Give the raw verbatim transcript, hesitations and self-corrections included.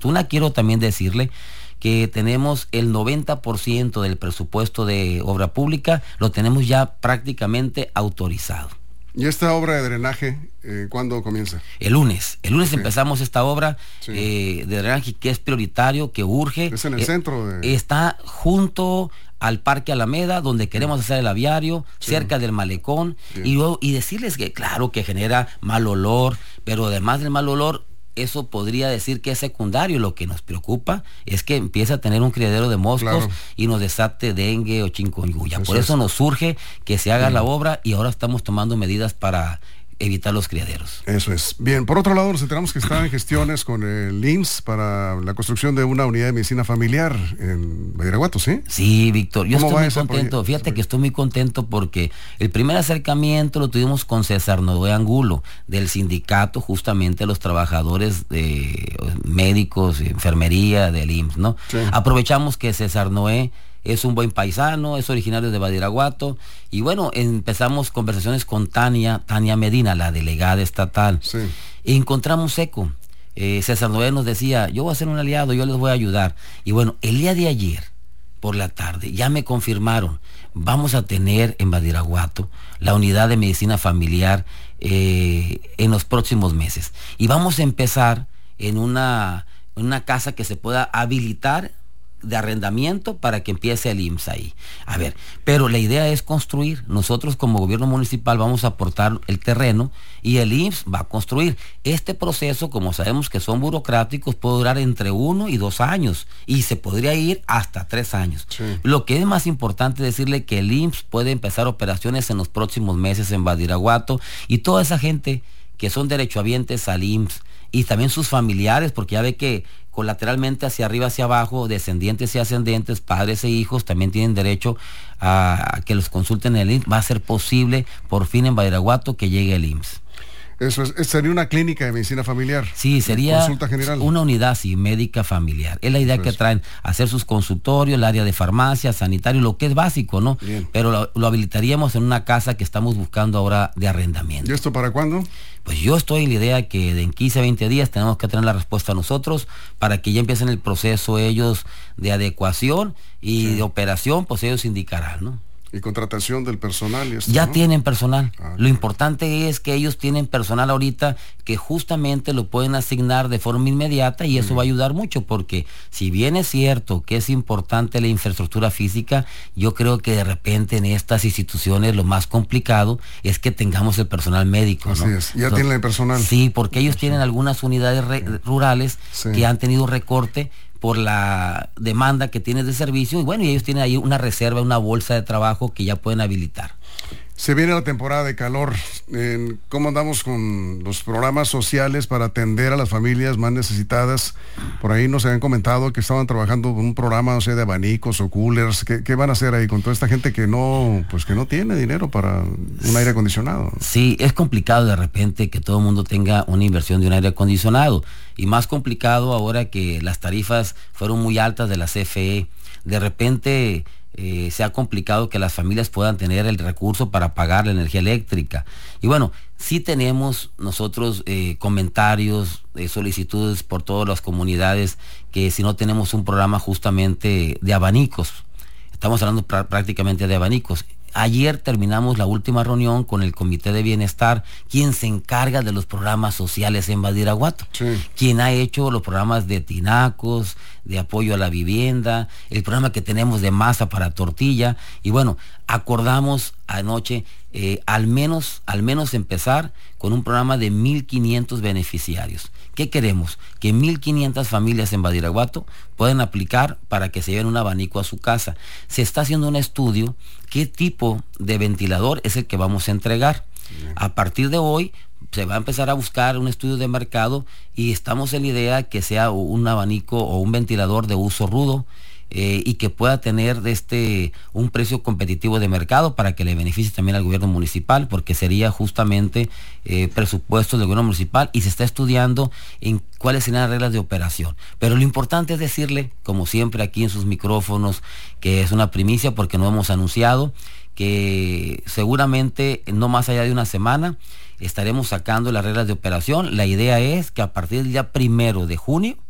fortuna quiero también decirle que tenemos el noventa por ciento del presupuesto de obra pública, lo tenemos ya prácticamente autorizado. ¿Y esta obra de drenaje, eh, cuándo comienza? El lunes. El lunes okay. empezamos esta obra sí. eh, de drenaje que es prioritario, que urge. Es en el eh, centro de... Está junto al Parque Alameda, donde queremos hacer el aviario, sí. cerca del malecón, y, luego, y decirles que claro que genera mal olor, pero además del mal olor, eso podría decir que es secundario. Lo que nos preocupa es que empiece a tener un criadero de moscos claro. y nos desate dengue o chikungunya. Por eso es. nos surge que se haga sí. la obra, y ahora estamos tomando medidas para evitar los criaderos. Eso es. Bien, por otro lado, nos enteramos que están en gestiones con el I M S S para la construcción de una unidad de medicina familiar en Badiraguato, ¿sí? Sí, Víctor, yo estoy muy contento. Fíjate que estoy muy contento porque el primer acercamiento lo tuvimos con César Noé Angulo, del sindicato justamente de los trabajadores de médicos, enfermería del I M S S, ¿no? Sí. Aprovechamos que César Noé es un buen paisano, es originario de Badiraguato, y bueno, empezamos conversaciones con Tania, Tania Medina, la delegada estatal, sí. y encontramos eco. Eh, César Noé nos decía, yo voy a ser un aliado, yo les voy a ayudar. Y bueno, el día de ayer, por la tarde, ya me confirmaron, vamos a tener en Badiraguato la unidad de medicina familiar eh, en los próximos meses. Y vamos a empezar en una, una casa que se pueda habilitar de arrendamiento para que empiece el I M S S ahí. A ver, pero la idea es construir. Nosotros como gobierno municipal vamos a aportar el terreno y el I M S S va a construir. Este proceso, como sabemos que son burocráticos, puede durar entre uno y dos años y se podría ir hasta tres años. Sí. Lo que es más importante es decirle que el I M S S puede empezar operaciones en los próximos meses en Badiraguato, y toda esa gente que son derechohabientes al I M S S y también sus familiares, porque ya ve que colateralmente hacia arriba, hacia abajo, descendientes y ascendentes, padres e hijos, también tienen derecho a, a que los consulten en el I M S S. Va a ser posible por fin en Badiraguato que llegue el I M S S. Eso es, sería una clínica de medicina familiar. Sí, sería consulta general. Una unidad, sí, médica familiar. Es la idea pues. que traen, hacer sus consultorios, el área de farmacia, sanitario, lo que es básico, ¿no? Bien. Pero lo, lo habilitaríamos en una casa que estamos buscando ahora de arrendamiento. ¿Y esto para cuándo? Pues yo estoy en la idea que de en quince a veinte días tenemos que tener la respuesta nosotros para que ya empiecen el proceso ellos de adecuación y sí. de operación, pues ellos indicarán, ¿no? Y contratación del personal y esto, ya ¿no? tienen personal. Ah, lo importante es que ellos tienen personal ahorita que justamente lo pueden asignar de forma inmediata, y eso mm. va a ayudar mucho, porque si bien es cierto que es importante la infraestructura física, yo creo que de repente en estas instituciones lo más complicado es que tengamos el personal médico. Así ¿no? es, ya tienen el personal. Sí, porque ellos sí. tienen algunas unidades re- sí. rurales sí. que han tenido recorte por la demanda que tienes de servicio, y bueno, y ellos tienen ahí una reserva, una bolsa de trabajo que ya pueden habilitar. Se viene la temporada de calor. Eh, ¿Cómo andamos con los programas sociales para atender a las familias más necesitadas? Por ahí nos habían comentado que estaban trabajando en un programa, no sé, de abanicos o coolers. ¿Qué, qué van a hacer ahí con toda esta gente que no, pues que no tiene dinero para un aire acondicionado? Sí, es complicado de repente que todo el mundo tenga una inversión de un aire acondicionado, y más complicado ahora que las tarifas fueron muy altas de la C F E. De repente Eh, se ha complicado que las familias puedan tener el recurso para pagar la energía eléctrica. Y bueno, sí tenemos nosotros eh, comentarios, eh, solicitudes por todas las comunidades, que si no tenemos un programa justamente de abanicos, estamos hablando pr- prácticamente de abanicos. Ayer terminamos la última reunión con el Comité de Bienestar, quien se encarga de los programas sociales en Badiraguato, sí. quien ha hecho los programas de tinacos, de apoyo a la vivienda, el programa que tenemos de masa para tortilla, y bueno, acordamos anoche eh, al menos, al menos empezar con un programa de mil quinientos beneficiarios. ¿Qué queremos? Que mil quinientas familias en Badiraguato puedan aplicar para que se lleven un abanico a su casa. Se está haciendo un estudio, qué tipo de ventilador es el que vamos a entregar. Bien. A partir de hoy se va a empezar a buscar un estudio de mercado, y estamos en la idea que sea un abanico o un ventilador de uso rudo, Eh, y que pueda tener de este un precio competitivo de mercado para que le beneficie también al gobierno municipal, porque sería justamente eh, presupuesto del gobierno municipal, y se está estudiando en cuáles serían las reglas de operación. Pero lo importante es decirle, como siempre aquí en sus micrófonos, que es una primicia porque no hemos anunciado, que seguramente no más allá de una semana estaremos sacando las reglas de operación. La idea es que a partir del día primero de junio